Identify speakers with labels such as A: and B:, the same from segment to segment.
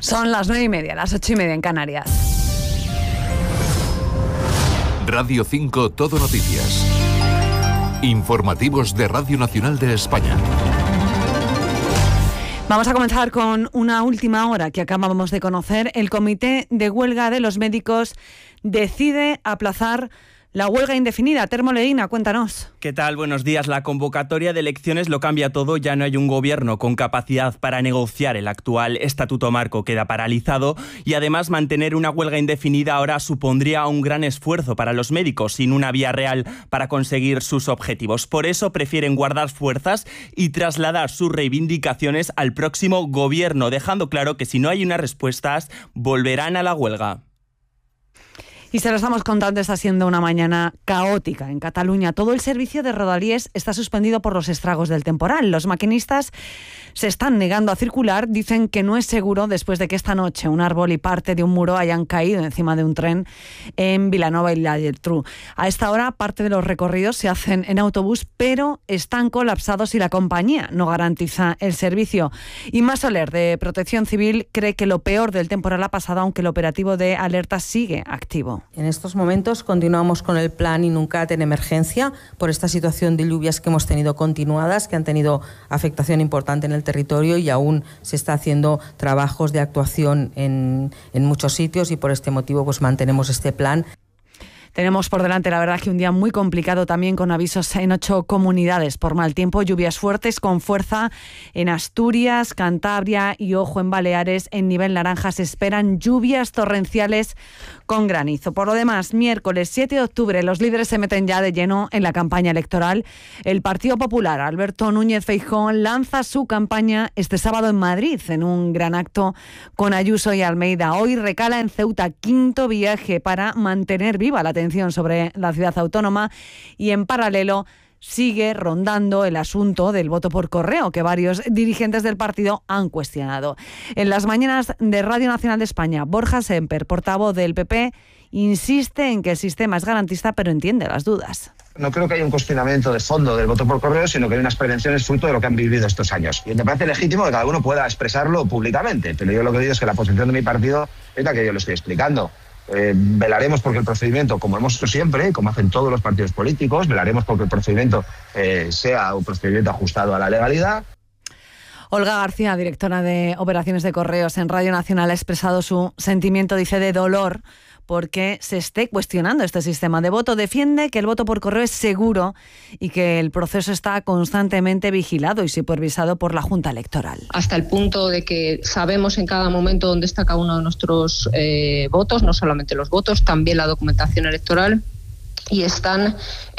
A: Son las 9:30, las 8:30 en Canarias.
B: Radio 5 Todo Noticias. Informativos de Radio Nacional de España.
A: Vamos a comenzar con una última hora que acabamos de conocer. El Comité de Huelga de los Médicos decide aplazar la huelga indefinida. Termo Leína, cuéntanos.
C: ¿Qué tal? Buenos días. La convocatoria de elecciones lo cambia todo. Ya no hay un gobierno con capacidad para negociar. El actual estatuto marco queda paralizado y además mantener una huelga indefinida ahora supondría un gran esfuerzo para los médicos sin una vía real para conseguir sus objetivos. Por eso prefieren guardar fuerzas y trasladar sus reivindicaciones al próximo gobierno, dejando claro que si no hay unas respuestas volverán a la huelga.
A: Y se lo estamos contando, está siendo una mañana caótica en Cataluña. Todo el servicio de Rodalies está suspendido por los estragos del temporal. Los maquinistas se están negando a circular, dicen que no es seguro después de que esta noche un árbol y parte de un muro hayan caído encima de un tren en Vilanova y la Geltrú. A esta hora parte de los recorridos se hacen en autobús, pero están colapsados y la compañía no garantiza el servicio. Imma Soler, de Protección Civil, cree que lo peor del temporal ha pasado, aunque el operativo de alerta sigue activo.
D: En estos momentos continuamos con el plan Inuncat en emergencia por esta situación de lluvias que hemos tenido continuadas, que han tenido afectación importante en el territorio y aún se está haciendo trabajos de actuación en muchos sitios y por este motivo pues mantenemos este plan.
A: Tenemos por delante, la verdad, que un día muy complicado también, con avisos en 8 comunidades por mal tiempo, lluvias fuertes con fuerza en Asturias, Cantabria y, ojo, en Baleares. En nivel naranja se esperan lluvias torrenciales con granizo. Por lo demás, miércoles 7 de octubre, los líderes se meten ya de lleno en la campaña electoral. El Partido Popular, Alberto Núñez Feijóo, lanza su campaña este sábado en Madrid, en un gran acto con Ayuso y Almeida. Hoy recala en Ceuta, quinto viaje para mantener viva la atención sobre la ciudad autónoma, y en paralelo sigue rondando el asunto del voto por correo, que varios dirigentes del partido han cuestionado. En las mañanas de Radio Nacional de España, Borja Semper, portavoz del PP, insiste en que el sistema es garantista, pero entiende las dudas.
E: No creo que haya un cuestionamiento de fondo del voto por correo, sino que hay unas prevenciones fruto de lo que han vivido estos años. Y me parece legítimo que cada uno pueda expresarlo públicamente, pero yo lo que digo es que la posición de mi partido es la que yo lo estoy explicando. Velaremos porque el procedimiento, como hemos hecho siempre, como hacen todos los partidos políticos, velaremos porque el procedimiento sea un procedimiento ajustado a la legalidad.
A: Olga García, directora de Operaciones de Correos en Radio Nacional, ha expresado su sentimiento, dice, de dolor porque se esté cuestionando este sistema de voto. Defiende que el voto por correo es seguro y que el proceso está constantemente vigilado y supervisado por la Junta Electoral.
F: Hasta el punto de que sabemos en cada momento dónde está cada uno de nuestros votos, no solamente los votos, también la documentación electoral. Y están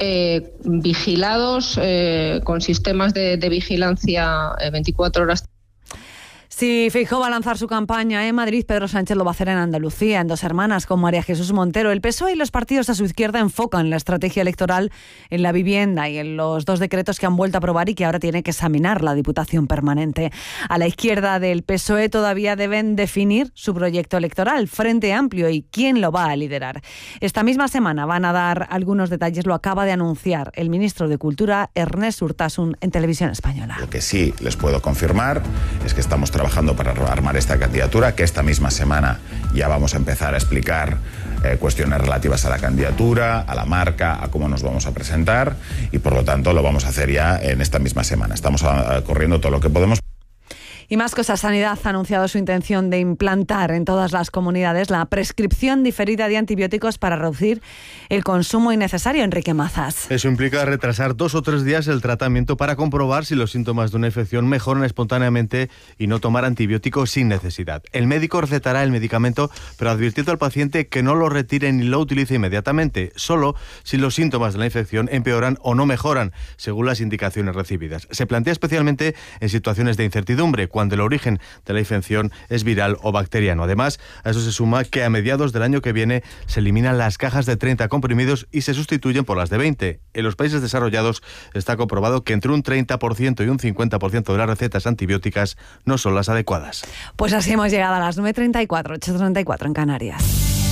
F: vigilados con sistemas de vigilancia 24 horas.
A: Si Feijóo va a lanzar su campaña en Madrid, Pedro Sánchez lo va a hacer en Andalucía, en Dos Hermanas, con María Jesús Montero. El PSOE y los partidos a su izquierda enfocan la estrategia electoral en la vivienda y en los 2 decretos que han vuelto a aprobar y que ahora tiene que examinar la Diputación Permanente. A la izquierda del PSOE todavía deben definir su proyecto electoral, Frente Amplio, y quién lo va a liderar. Esta misma semana van a dar algunos detalles, lo acaba de anunciar el ministro de Cultura, Ernest Urtasun, en Televisión Española.
G: Lo que sí les puedo confirmar es que estamos trabajando para armar esta candidatura, que esta misma semana ya vamos a empezar a explicar cuestiones relativas a la candidatura, a la marca, a cómo nos vamos a presentar, y por lo tanto lo vamos a hacer ya en esta misma semana. Estamos corriendo todo lo que podemos.
A: Y más cosas. Sanidad ha anunciado su intención de implantar en todas las comunidades la prescripción diferida de antibióticos para reducir el consumo innecesario. Enrique Mazas.
H: Eso implica retrasar 2 o 3 días el tratamiento para comprobar si los síntomas de una infección mejoran espontáneamente y no tomar antibióticos sin necesidad. El médico recetará el medicamento, pero advirtiendo al paciente que no lo retire ni lo utilice inmediatamente, solo si los síntomas de la infección empeoran o no mejoran, según las indicaciones recibidas. Se plantea especialmente en situaciones de incertidumbre, cuando el origen de la infección es viral o bacteriano. Además, a eso se suma que a mediados del año que viene se eliminan las cajas de 30 comprimidos y se sustituyen por las de 20. En los países desarrollados está comprobado que entre un 30% y un 50% de las recetas antibióticas no son las adecuadas.
A: Pues así hemos llegado a las 9:34, 8:34 en Canarias.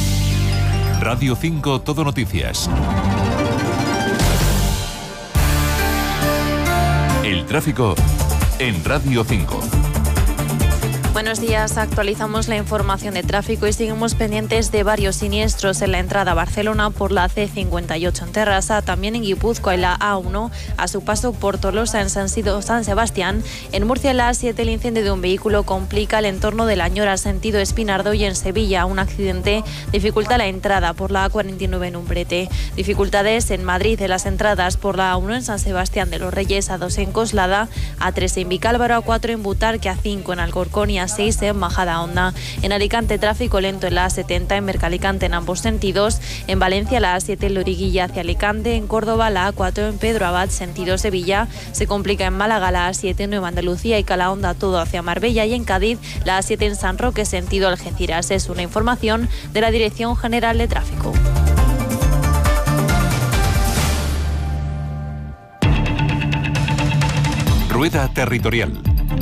B: Radio 5 Todo Noticias. El tráfico en Radio 5.
I: Buenos días, actualizamos la información de tráfico y seguimos pendientes de varios siniestros en la entrada a Barcelona por la C58 en Terrassa, también en Guipúzcoa en la A1, a su paso por Tolosa en San Sebastián. En Murcia en la A7 el incendio de un vehículo complica el entorno de La Ñora sentido Espinardo, y en Sevilla un accidente dificulta la entrada por la A49 en Umbrete. Dificultades en Madrid en las entradas por la A1 en San Sebastián de los Reyes, A2 en Coslada, A3 en Vicálvaro, A4 en Butarque, A5 en Alcorcón y A6 en Majadahonda. En Alicante tráfico lento en la A70 en Mercalicante en ambos sentidos. En Valencia la A7 en Loriguilla hacia Alicante. En Córdoba la A4 en Pedro Abad sentido Sevilla. Se complica en Málaga la A7 en Nueva Andalucía y Calahonda todo hacia Marbella. Y en Cádiz la A7 en San Roque sentido Algeciras. Es una información de la Dirección General de Tráfico.
B: Rueda Territorial.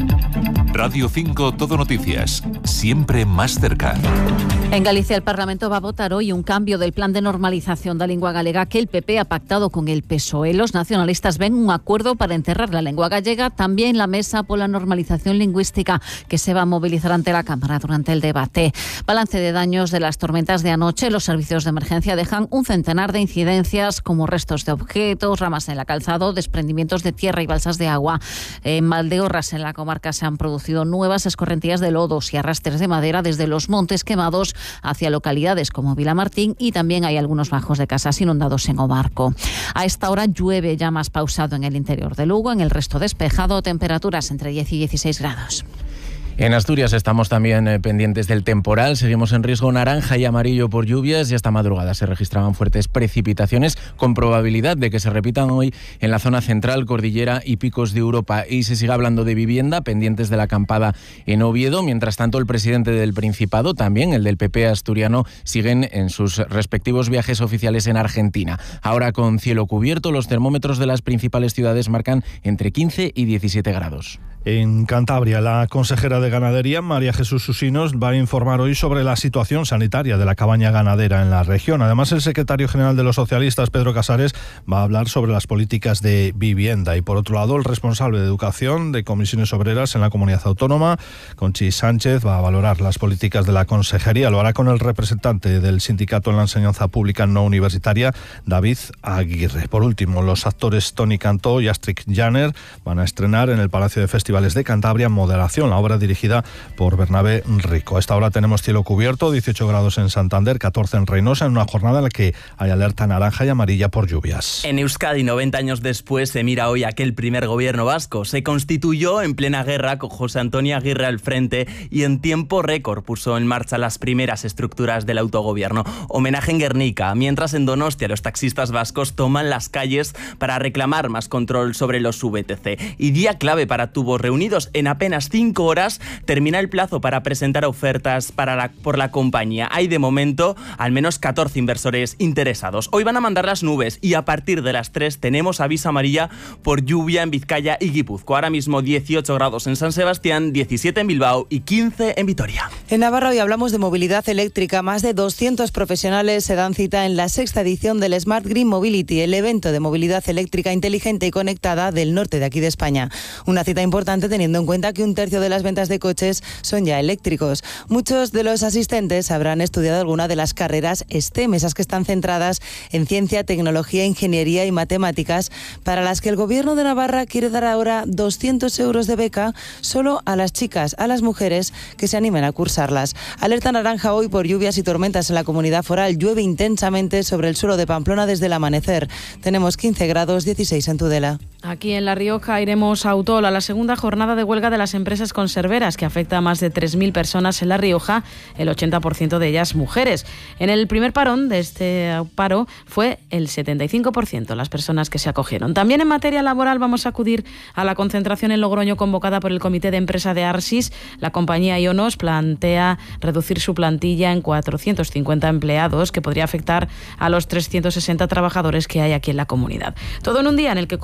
B: Radio 5 Todo Noticias, siempre más cerca.
J: En Galicia el Parlamento va a votar hoy un cambio del plan de normalización da lingua galega que el PP ha pactado con el PSOE. Los nacionalistas ven un acuerdo para enterrar la lengua gallega, también la mesa por la normalización lingüística que se va a movilizar ante la Cámara durante el debate. Balance de daños de las tormentas de anoche. Los servicios de emergencia dejan un centenar de incidencias como restos de objetos, ramas en el calzado, desprendimientos de tierra y balsas de agua. En Valdeorras, en la comarca, se han producido nuevas escorrentías de lodos y arrastres de madera desde los montes quemados hacia localidades como Vilamartín, y también hay algunos bajos de casas inundados en Obarco. A esta hora llueve ya más pausado en el interior de Lugo, en el resto despejado, temperaturas entre 10 y 16 grados.
K: En Asturias estamos también pendientes del temporal, seguimos en riesgo naranja y amarillo por lluvias y esta madrugada se registraban fuertes precipitaciones con probabilidad de que se repitan hoy en la zona central, cordillera y picos de Europa. Y se sigue hablando de vivienda, pendientes de la acampada en Oviedo. Mientras tanto, el presidente del Principado, también el del PP asturiano, siguen en sus respectivos viajes oficiales en Argentina. Ahora con cielo cubierto, los termómetros de las principales ciudades marcan entre 15 y 17 grados.
L: En Cantabria, la consejera de Ganadería, María Jesús Susinos, va a informar hoy sobre la situación sanitaria de la cabaña ganadera en la región. Además, el secretario general de los socialistas, Pedro Casares, va a hablar sobre las políticas de vivienda. Y por otro lado, el responsable de Educación de Comisiones Obreras en la Comunidad Autónoma, Conchi Sánchez, va a valorar las políticas de la consejería. Lo hará con el representante del sindicato en la enseñanza pública no universitaria, David Aguirre. Por último, los actores Toni Cantó y Astrid Janer van a estrenar en el Palacio de Festivales de Cantabria Moderación, la obra dirigida por Bernabé Rico. A esta hora tenemos cielo cubierto, 18 grados en Santander, 14 en Reynosa, en una jornada en la que hay alerta naranja y amarilla por lluvias.
C: En Euskadi, 90 años después, se mira hoy aquel primer gobierno vasco. Se constituyó en plena guerra con José Antonio Aguirre al frente y en tiempo récord puso en marcha las primeras estructuras del autogobierno. Homenaje en Guernica, mientras en Donostia los taxistas vascos toman las calles para reclamar más control sobre los VTC. Y día clave para tubos reunidos. En apenas 5 horas termina el plazo para presentar ofertas por la compañía. Hay de momento al menos 14 inversores interesados. Hoy van a mandar las nubes y a partir de las 3 tenemos aviso amarilla por lluvia en Vizcaya y Guipúzcoa. Ahora mismo 18 grados en San Sebastián, 17 en Bilbao y 15 en Vitoria.
M: En Navarra hoy hablamos de movilidad eléctrica. Más de 200 profesionales se dan cita en la 6ª edición del Smart Green Mobility, el evento de movilidad eléctrica inteligente y conectada del norte de aquí de España. Una cita importante teniendo en cuenta que 1/3 de las ventas de coches son ya eléctricos. Muchos de los asistentes habrán estudiado alguna de las carreras STEM, esas que están centradas en ciencia, tecnología, ingeniería y matemáticas, para las que el Gobierno de Navarra quiere dar ahora 200 euros de beca solo a las chicas, a las mujeres que se animen a cursarlas. Alerta naranja hoy por lluvias y tormentas en la comunidad foral. Llueve intensamente sobre el suelo de Pamplona desde el amanecer. Tenemos 15 grados, 16 en Tudela.
A: Aquí en La Rioja iremos a Autol a la segunda jornada de huelga de las empresas conserveras, que afecta a más de 3.000 personas en La Rioja, el 80% de ellas mujeres. En el primer parón de este paro fue el 75% las personas que se acogieron. También en materia laboral vamos a acudir a la concentración en Logroño convocada por el Comité de Empresa de Arsis. La compañía Ionos plantea reducir su plantilla en 450 empleados, que podría afectar a los 360 trabajadores que hay aquí en la comunidad. Todo en un día en el que continúan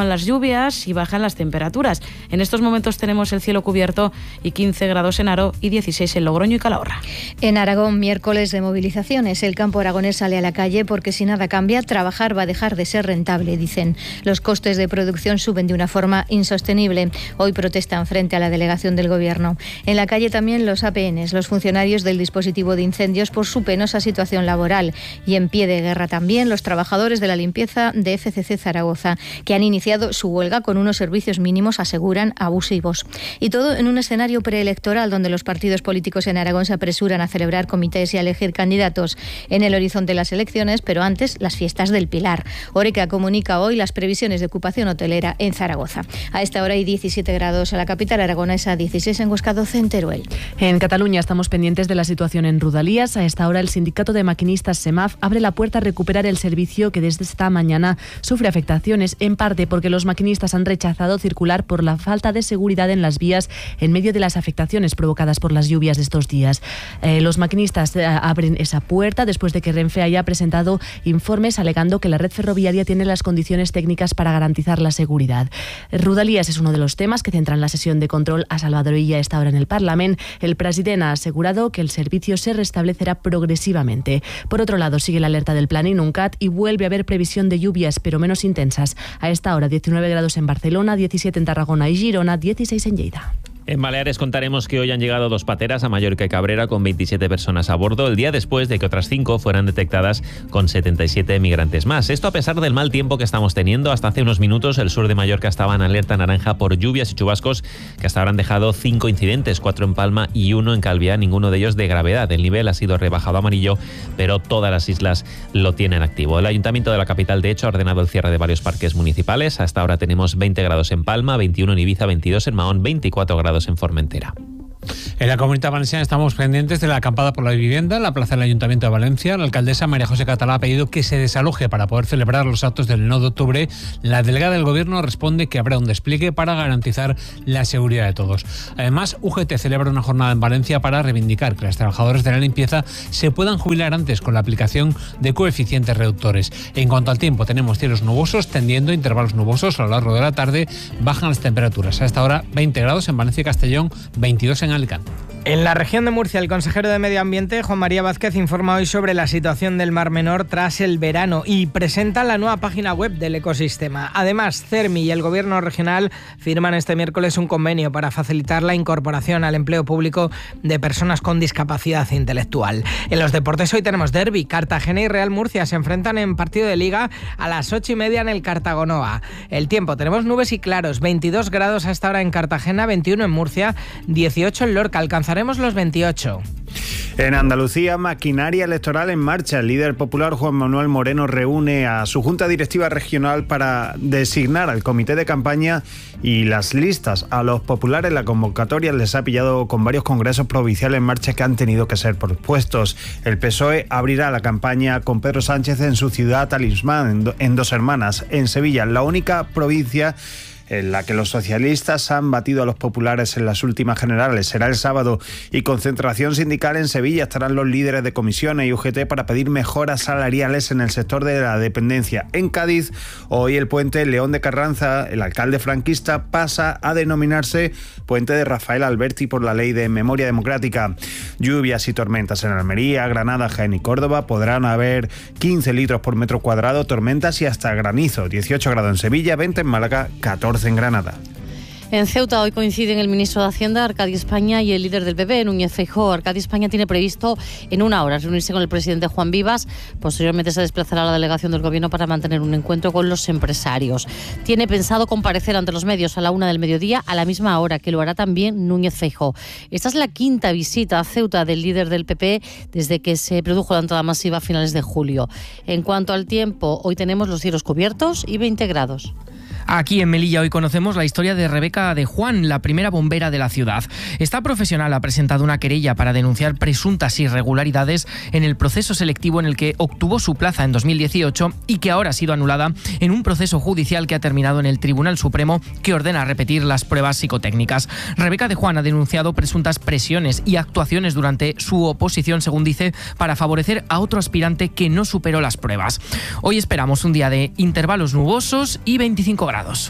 N: las lluvias y bajan las temperaturas. En estos momentos tenemos el cielo cubierto y 15 grados en Haro y 16 en Logroño y Calahorra.
O: En Aragón, miércoles de movilizaciones. El campo aragonés sale a la calle porque si nada cambia, trabajar va a dejar de ser rentable, dicen. Los costes de producción suben de una forma insostenible. Hoy protestan frente a la delegación del Gobierno. En la calle también los APNs, los funcionarios del dispositivo de incendios, por su penosa situación laboral. Y en pie de guerra también los trabajadores de la limpieza de FCC Zaragoza, que han iniciado su huelga con unos servicios mínimos, aseguran, abusivos. Y todo en un escenario preelectoral donde los partidos políticos en Aragón se apresuran a celebrar comités y a elegir candidatos. En el horizonte las elecciones, pero antes las fiestas del Pilar. Horeca comunica hoy las previsiones de ocupación hotelera en Zaragoza. A esta hora hay 17 grados en la capital aragonesa, 16 en Huesca, 12 en Teruel.
N: En Cataluña estamos pendientes de la situación en Rodalies. A esta hora el sindicato de maquinistas SEMAF abre la puerta a recuperar el servicio que desde esta mañana sufre afectaciones, en parte porque los maquinistas han rechazado circular por la falta de seguridad en las vías en medio de las afectaciones provocadas por las lluvias de estos días. Los maquinistas abren esa puerta después de que Renfe haya presentado informes alegando que la red ferroviaria tiene las condiciones técnicas para garantizar la seguridad. Rodalies es uno de los temas que centran la sesión de control a Salvador Illa a esta hora en el Parlamento. El presidente ha asegurado que el servicio se restablecerá progresivamente. Por otro lado, sigue la alerta del Plan Inuncat y vuelve a haber previsión de lluvias, pero menos intensas. A esta hora 19 grados en Barcelona, 17 en Tarragona y Girona, 16 en Lleida.
P: En Baleares contaremos que hoy han llegado 2 pateras a Mallorca y Cabrera con 27 personas a bordo, el día después de que otras 5 fueran detectadas con 77 migrantes más. Esto a pesar del mal tiempo que estamos teniendo. Hasta hace unos minutos el sur de Mallorca estaba en alerta naranja por lluvias y chubascos que hasta ahora han dejado 5 incidentes, 4 en Palma y 1 en Calviá, ninguno de ellos de gravedad. El nivel ha sido rebajado a amarillo, pero todas las islas lo tienen activo. El Ayuntamiento de la capital, de hecho, ha ordenado el cierre de varios parques municipales. Hasta ahora tenemos 20 grados en Palma, 21 en Ibiza, 22 en Mahón, 24 grados en Formentera.
Q: En la Comunitat Valenciana estamos pendientes de la acampada por la vivienda en la plaza del Ayuntamiento de Valencia. La alcaldesa María José Catalá ha pedido que se desaloje para poder celebrar los actos del 9 de octubre. La delegada del Gobierno responde que habrá un despliegue para garantizar la seguridad de todos. Además, UGT celebra una jornada en Valencia para reivindicar que los trabajadores de la limpieza se puedan jubilar antes con la aplicación de coeficientes reductores. En cuanto al tiempo, tenemos cielos nubosos tendiendo a intervalos nubosos a lo largo de la tarde. Bajan las temperaturas. A esta hora 20 grados en Valencia y Castellón, 22 en Alicante.
R: En la región de Murcia, el consejero de Medio Ambiente, Juan María Vázquez, informa hoy sobre la situación del Mar Menor tras el verano y presenta la nueva página web del ecosistema. Además, CERMI y el Gobierno regional firman este miércoles un convenio para facilitar la incorporación al empleo público de personas con discapacidad intelectual. En los deportes hoy tenemos derbi. Cartagena y Real Murcia se enfrentan en partido de Liga a las 8:30 en el Cartagonoa. El tiempo, tenemos nubes y claros, 22 grados a esta hora en Cartagena, 21 en Murcia, 18 en Lorca. Alcanzaremos los 28.
S: En Andalucía, maquinaria electoral en marcha. El líder popular Juan Manuel Moreno reúne a su Junta Directiva Regional para designar al comité de campaña y las listas. A los populares la convocatoria les ha pillado con varios congresos provinciales en marcha que han tenido que ser pospuestos. El PSOE abrirá la campaña con Pedro Sánchez en su ciudad talismán, en Dos Hermanas, en Sevilla, la única provincia en la que los socialistas han batido a los populares en las últimas generales. Será el sábado y concentración sindical en Sevilla. Estarán los líderes de comisiones y UGT para pedir mejoras salariales en el sector de la dependencia. En Cádiz, hoy el puente León de Carranza, el alcalde franquista, pasa a denominarse Puente de Rafael Alberti por la Ley de Memoria Democrática. Lluvias y tormentas en Almería, Granada, Jaén y Córdoba. Podrán haber 15 litros por metro cuadrado, tormentas y hasta granizo. 18 grados en Sevilla, 20 en Málaga, 14 en Granada.
T: En Ceuta hoy coinciden el ministro de Hacienda, Arcadio España, y el líder del PP, Núñez Feijóo. Arcadio España tiene previsto en una hora reunirse con el presidente Juan Vivas. Posteriormente se desplazará a la delegación del Gobierno para mantener un encuentro con los empresarios. Tiene pensado comparecer ante los medios a la 1 del mediodía, a la misma hora, que lo hará también Núñez Feijóo. Esta es la quinta visita a Ceuta del líder del PP desde que se produjo la entrada masiva a finales de julio. En cuanto al tiempo, hoy tenemos los cielos cubiertos y 20 grados.
U: Aquí en Melilla hoy conocemos la historia de Rebeca de Juan, la primera bombera de la ciudad. Esta profesional ha presentado una querella para denunciar presuntas irregularidades en el proceso selectivo en el que obtuvo su plaza en 2018 y que ahora ha sido anulada en un proceso judicial que ha terminado en el Tribunal Supremo, que ordena repetir las pruebas psicotécnicas. Rebeca de Juan ha denunciado presuntas presiones y actuaciones durante su oposición, según dice, para favorecer a otro aspirante que no superó las pruebas. Hoy esperamos un día de intervalos nubosos y 25 grados.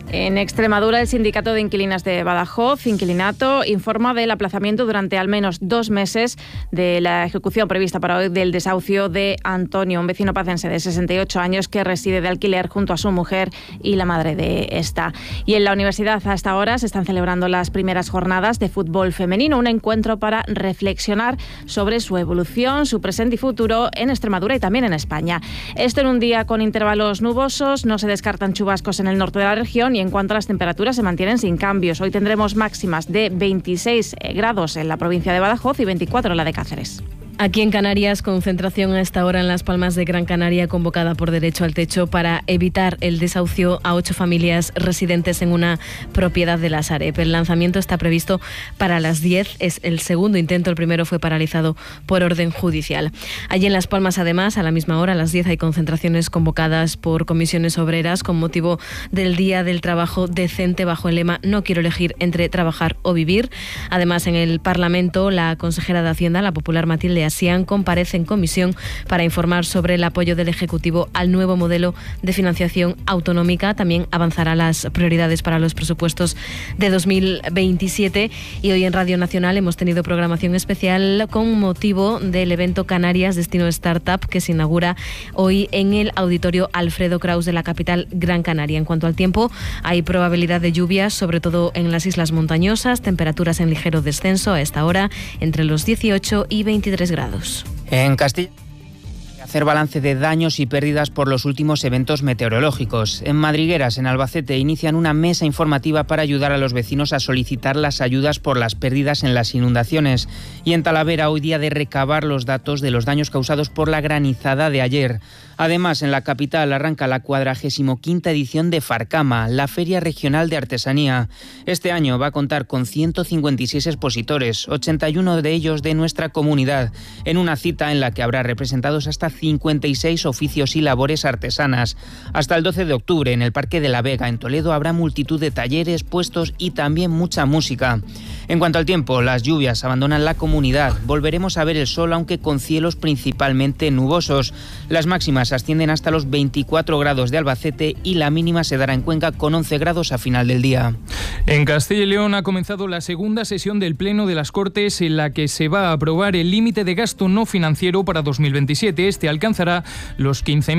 D: En Extremadura, el Sindicato de Inquilinas de Badajoz, Inquilinato, informa del aplazamiento durante al menos 2 meses de la ejecución prevista para hoy del desahucio de Antonio, un vecino pacense de 68 años que reside de alquiler junto a su mujer y la madre de esta. Y en la universidad hasta ahora se están celebrando las primeras jornadas de fútbol femenino, un encuentro para reflexionar sobre su evolución, su presente y futuro en Extremadura y también en España. Esto en un día con intervalos nubosos, no se descartan chubascos en el norte de la región y en cuanto a las temperaturas se mantienen sin cambios. Hoy tendremos máximas de 26 grados en la provincia de Badajoz y 24 en la de Cáceres.
N: Aquí en Canarias, concentración a esta hora en Las Palmas de Gran Canaria convocada por Derecho al Techo para evitar el desahucio a 8 familias residentes en una propiedad de la Sareb. El lanzamiento está previsto para las 10. Es el segundo intento, el primero fue paralizado por orden judicial. Allí en Las Palmas, además, a la misma hora, a las 10, hay concentraciones convocadas por comisiones obreras con motivo del Día del Trabajo Decente bajo el lema "No quiero elegir entre trabajar o vivir". Además, en el Parlamento, la consejera de Hacienda, la popular Matilde Asián, comparece en comisión para informar sobre el apoyo del Ejecutivo al nuevo modelo de financiación autonómica. También avanzará las prioridades para los presupuestos de 2027. Y hoy en Radio Nacional hemos tenido programación especial con motivo del evento Canarias Destino Startup, que se inaugura hoy en el Auditorio Alfredo Kraus de la capital Gran Canaria. En cuanto al tiempo, hay probabilidad de lluvias, sobre todo en las islas montañosas, temperaturas en ligero descenso a esta hora entre los 18 y 23 grados.
V: En Castilla, hacer balance de daños y pérdidas por los últimos eventos meteorológicos. En Madrigueras, en Albacete, inician una mesa informativa para ayudar a los vecinos a solicitar las ayudas por las pérdidas en las inundaciones. Y en Talavera, hoy día de recabar los datos de los daños causados por la granizada de ayer. Además, en la capital arranca la 45ª edición de Farcama, la Feria Regional de Artesanía. Este año va a contar con 156 expositores, 81 de ellos de nuestra comunidad, en una cita en la que habrá representados hasta 56 oficios y labores artesanas. Hasta el 12 de octubre, en el Parque de la Vega, en Toledo, habrá multitud de talleres, puestos y también mucha música. En cuanto al tiempo, las lluvias abandonan la comunidad. Volveremos a ver el sol, aunque con cielos principalmente nubosos. Las máximas ascienden hasta los 24 grados de Albacete y la mínima se dará en Cuenca con 11 grados a final del día.
W: En Castilla y León ha comenzado la segunda sesión del Pleno de las Cortes en la que se va a aprobar el límite de gasto no financiero para 2027. Este alcanzará los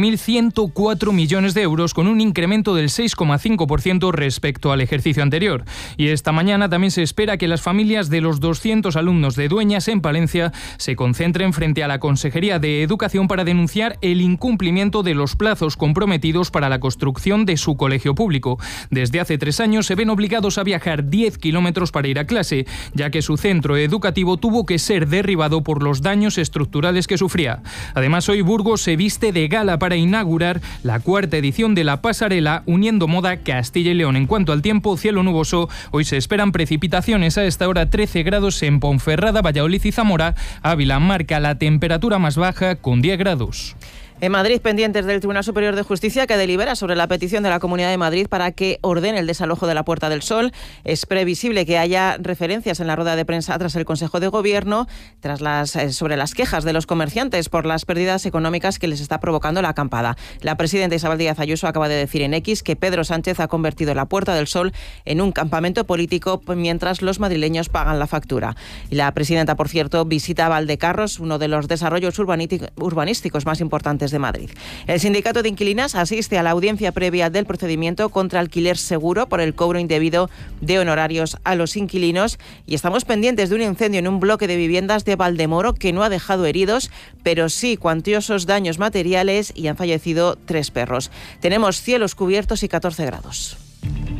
W: 15.104 millones de euros con un incremento del 6,5% respecto al ejercicio anterior. Y esta mañana también se espera que las familias de los 200 alumnos de Dueñas en Palencia se concentren frente a la Consejería de Educación para denunciar el incumplimiento de los plazos comprometidos para la construcción de su colegio público. Desde hace 3 años se ven obligados a viajar 10 kilómetros para ir a clase, ya que su centro educativo tuvo que ser derribado por los daños estructurales que sufría. Además, hoy Burgos se viste de gala para inaugurar la 4ª edición de la pasarela Uniendo Moda Castilla y León. En cuanto al tiempo, cielo nuboso. Hoy se esperan precipitaciones. A esta hora 13 grados en Ponferrada, Valladolid y Zamora. Ávila marca la temperatura más baja con 10 grados.
X: En Madrid, pendientes del Tribunal Superior de Justicia, que delibera sobre la petición de la Comunidad de Madrid para que ordene el desalojo de la Puerta del Sol. Es previsible que haya referencias en la rueda de prensa tras el Consejo de Gobierno sobre las quejas de los comerciantes por las pérdidas económicas que les está provocando la acampada. La presidenta Isabel Díaz Ayuso acaba de decir en X que Pedro Sánchez ha convertido la Puerta del Sol en un campamento político mientras los madrileños pagan la factura. Y la presidenta, por cierto, visita Valdecarros, uno de los desarrollos urbanísticos más importantes de Madrid. El sindicato de inquilinas asiste a la audiencia previa del procedimiento contra alquiler seguro por el cobro indebido de honorarios a los inquilinos y estamos pendientes de un incendio en un bloque de viviendas de Valdemoro que no ha dejado heridos, pero sí cuantiosos daños materiales y han fallecido 3 perros. Tenemos cielos cubiertos y 14 grados.